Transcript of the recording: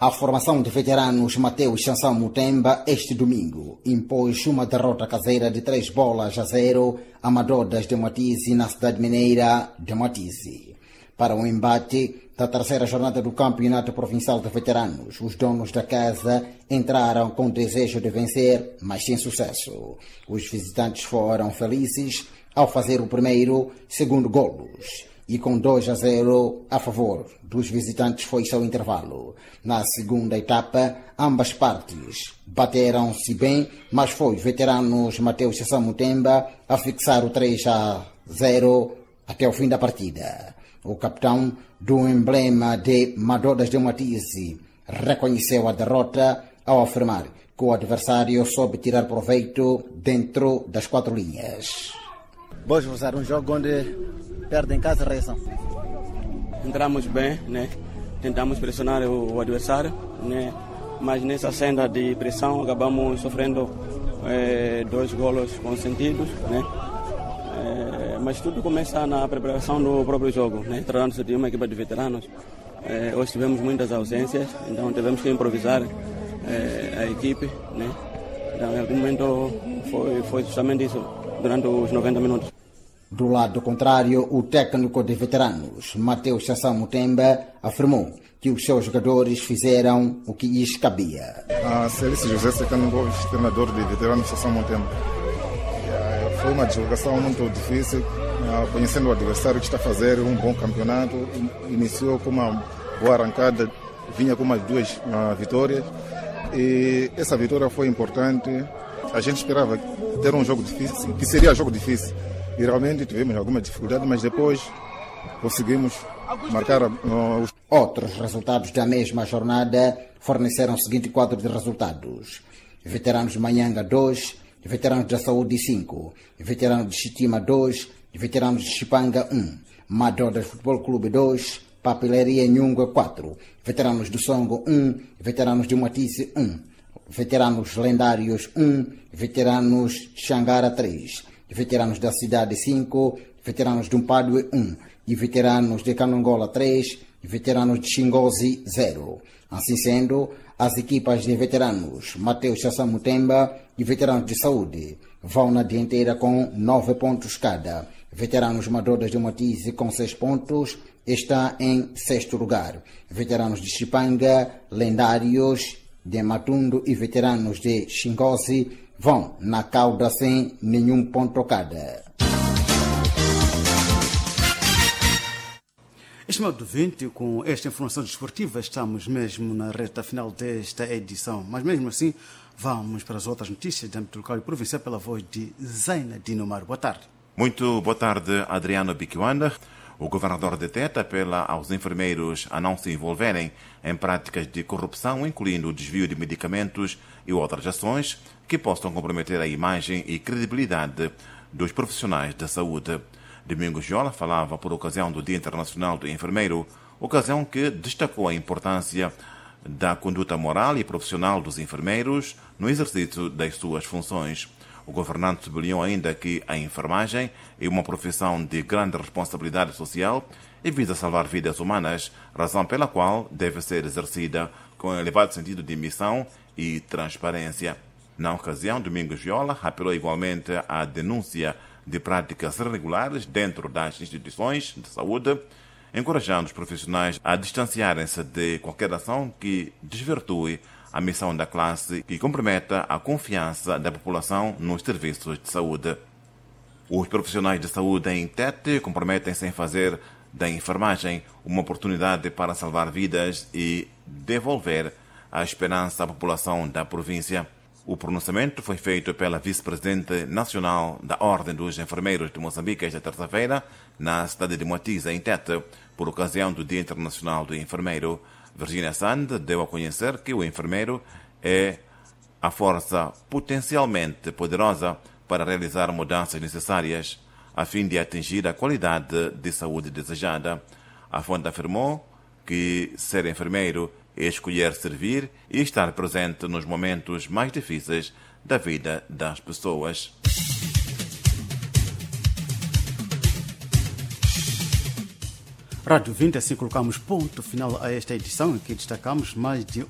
A formação de veteranos Mateus Sansão Mutemba este domingo impôs uma derrota caseira de 3-0 a Madodas de Moatize na cidade mineira de Moatize. Para o embate da terceira jornada do Campeonato Provincial de Veteranos, os donos da casa entraram com desejo de vencer, mas sem sucesso. Os visitantes foram felizes ao fazer o primeiro, segundo golos. E com 2-0 a favor dos visitantes foi-se ao intervalo. Na segunda etapa, ambas partes bateram-se bem, mas foi veteranos Mateus Sansão Mutemba a fixar o 3-0 até o fim da partida. O capitão do emblema de Madodas de Moatize reconheceu a derrota ao afirmar que o adversário soube tirar proveito dentro das 4 linhas. Vamos usar um jogo onde perde em casa a reação. Entramos bem, né? Tentamos pressionar o adversário, né? Mas nessa senda de pressão acabamos sofrendo 2 golos consentidos, né? Mas tudo começa na preparação do próprio jogo, né? Tratando-se de uma equipa de veteranos, hoje tivemos muitas ausências, então tivemos que improvisar a equipe, né? Então, em algum momento foi justamente isso, durante os 90 minutos. Do lado contrário, o técnico de veteranos, Mateus Sansão Mutemba, afirmou que os seus jogadores fizeram o que lhes cabia. Celso José Secano Gomes, treinador de veteranos Sansão Mutemba. Foi uma deslocação muito difícil, conhecendo o adversário que está a fazer um bom campeonato. Iniciou com uma boa arrancada, vinha com umas 2 vitórias. E essa vitória foi importante. A gente esperava ter um jogo difícil, que seria jogo difícil. E realmente tivemos alguma dificuldade, mas depois conseguimos marcar os... Outros resultados da mesma jornada forneceram o seguinte quadro de resultados. Veteranos de Manhanga 2, veteranos da Saúde 5, veteranos de Chitima 2, veteranos de Chipanga 1, Madodas Futebol Clube 2, Papelaria Nhunga 4, veteranos do Songo 1, veteranos de Moatize 1, veteranos lendários 1, veteranos de Xangara 3, veteranos da Cidade 5, veteranos de Umpadue 1 e veteranos de Canongola 3, veteranos de Xingozi 0. Assim sendo, as equipas de veteranos Mateus Sansão Mutemba e veteranos de Saúde vão na dianteira com 9 pontos cada. Veteranos Madodas de Moatize com 6 pontos está em 6º lugar. Veteranos de Chipanga, lendários de Matundo e veteranos de Xingozi vão na cauda sem nenhum ponto cada. Estimado 20, com esta informação desportiva, estamos mesmo na reta final desta edição. Mas mesmo assim, vamos para as outras notícias de âmbito local e provincial pela voz de Zaina Dinomar. Boa tarde. Muito boa tarde, Adriano Biquiwanda. O governador de Tete apela aos enfermeiros a não se envolverem em práticas de corrupção, incluindo o desvio de medicamentos e outras ações que possam comprometer a imagem e credibilidade dos profissionais da saúde. Domingos Viola falava por ocasião do Dia Internacional do Enfermeiro, ocasião que destacou a importância da conduta moral e profissional dos enfermeiros no exercício das suas funções. O governante sublinhou ainda que a enfermagem é uma profissão de grande responsabilidade social e visa salvar vidas humanas, razão pela qual deve ser exercida com elevado sentido de missão e transparência. Na ocasião, Domingos Viola apelou igualmente à denúncia de práticas irregulares dentro das instituições de saúde, encorajando os profissionais a distanciarem-se de qualquer ação que desvirtue a missão da classe e comprometa a confiança da população nos serviços de saúde. Os profissionais de saúde em Tete comprometem-se em fazer da enfermagem uma oportunidade para salvar vidas e devolver a esperança à população da província. O pronunciamento foi feito pela vice-presidente nacional da Ordem dos Enfermeiros de Moçambique esta terça-feira, na cidade de Moatize, em Tete, por ocasião do Dia Internacional do Enfermeiro. Virginia Sand deu a conhecer que o enfermeiro é a força potencialmente poderosa para realizar mudanças necessárias a fim de atingir a qualidade de saúde desejada. A fonte afirmou que ser enfermeiro é escolher servir e estar presente nos momentos mais difíceis da vida das pessoas. Rádio 20, assim colocamos ponto final a esta edição em que destacamos mais de